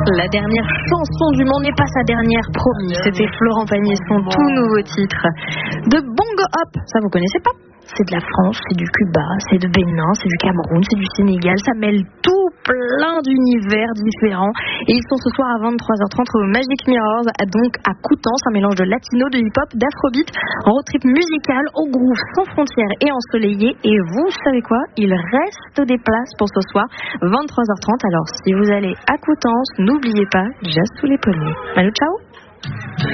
La dernière chanson du monde n'est pas sa dernière, promis. C'était Florent Pagny, son tout nouveau titre de Bongo Hop. Ça, vous connaissez pas? C'est de la France, c'est du Cuba, c'est de Bénin, c'est du Cameroun, c'est du Sénégal. Ça mêle tout plein d'univers différents. Et ils sont ce soir à 23h30 au Magic Mirrors, donc à Coutances, un mélange de latino, de hip-hop, d'afrobeat, en road trip musical au groove sans frontières et ensoleillé. Et vous savez quoi? Il reste des places pour ce soir, 23h30. Alors si vous allez à Coutances, n'oubliez pas, Just sous les pommiers. Allô, ciao!